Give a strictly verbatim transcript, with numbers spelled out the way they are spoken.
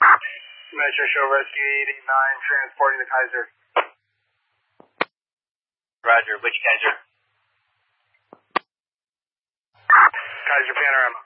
Metro Show Rescue eight eight nine, transporting the Kaiser. Roger, which Kaiser? Kaiser Panorama.